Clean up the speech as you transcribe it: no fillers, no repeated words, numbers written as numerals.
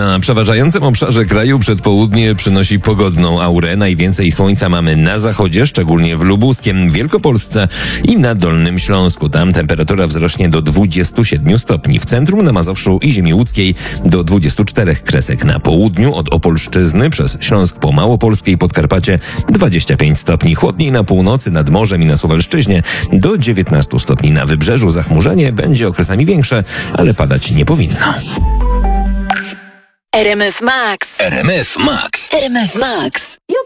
Na przeważającym obszarze kraju przedpołudnie przynosi pogodną aurę. Najwięcej słońca mamy na zachodzie, szczególnie w Lubuskiem, Wielkopolsce i na Dolnym Śląsku. Tam temperatura wzrośnie do 27 stopni. W centrum, na Mazowszu i ziemi łódzkiej do 24 kresek. Na południu od Opolszczyzny przez Śląsk po Małopolskie i Podkarpacie 25 stopni. Chłodniej na północy, nad morzem i na Suwalszczyźnie do 19 stopni. Na wybrzeżu zachmurzenie będzie okresami większe, ale padać nie powinno. RMF Max. RMF Max. RMF Max.